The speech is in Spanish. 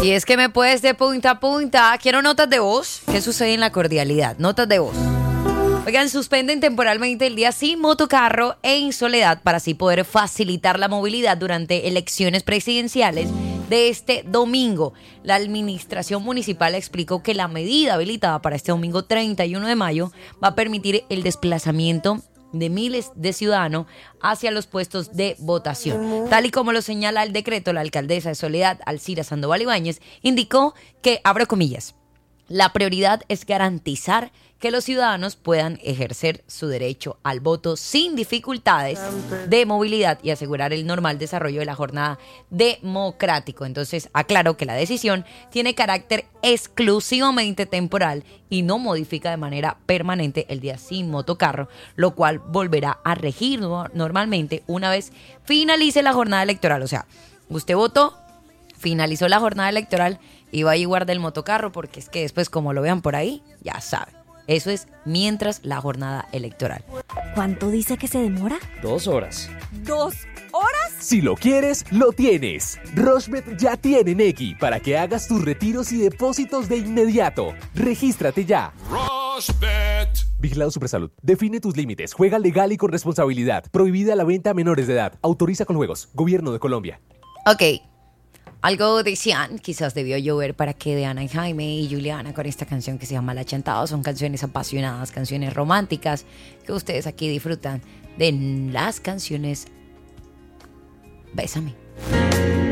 Y es que me puedes de punta a punta. Quiero notas de voz. ¿Qué sucede en la cordialidad? Notas de voz. Oigan, suspenden temporalmente el día sin motocarro en Soledad para así poder facilitar la movilidad durante elecciones presidenciales de este domingo. La administración municipal explicó que la medida habilitada para este domingo 31 de mayo va a permitir el desplazamiento de miles de ciudadanos hacia los puestos de votación. Tal y como lo señala el decreto, la alcaldesa de Soledad, Alcira Sandoval Ibáñez, indicó que, abro comillas, la prioridad es garantizar que los ciudadanos puedan ejercer su derecho al voto sin dificultades de movilidad y asegurar el normal desarrollo de la jornada democrático. Entonces, aclaro que la decisión tiene carácter exclusivamente temporal y no modifica de manera permanente el día sin motocarro, lo cual volverá a regir normalmente una vez finalice la jornada electoral. O sea, usted votó, finalizó la jornada electoral y va y guarda el motocarro, porque es que después, como lo vean por ahí, ya saben. Eso es mientras la jornada electoral. ¿Cuánto dice que se demora? 2 horas. ¿2 horas? Si lo quieres, lo tienes. Rochebet ya tiene Nequi para que hagas tus retiros y depósitos de inmediato. Regístrate ya. Rochebet. Vigilado Supersalud. Define tus límites. Juega legal y con responsabilidad. Prohibida la venta a menores de edad. Autoriza con juegos. Gobierno de Colombia. Ok. Algo decían, quizás debió llover para que de Ana y Jaime y Juliana con esta canción que se llama La Chantada. Son canciones apasionadas, canciones románticas que ustedes aquí disfrutan de las canciones Bésame.